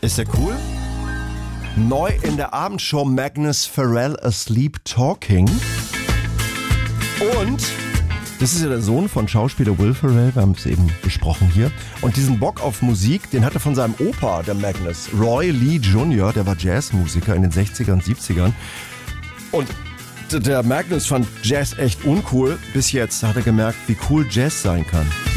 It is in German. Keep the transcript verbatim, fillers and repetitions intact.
Ist der cool? Neu in der Abendshow Magnus Pharrell Asleep Talking. Und das ist ja der Sohn von Schauspieler Will Ferrell, wir haben es eben besprochen hier. Und diesen Bock auf Musik, den hatte von seinem Opa, der Magnus, Roy Lee Junior, der war Jazzmusiker in den sechzigern, siebzigern. Und der Magnus fand Jazz echt uncool. Bis jetzt hat er gemerkt, wie cool Jazz sein kann.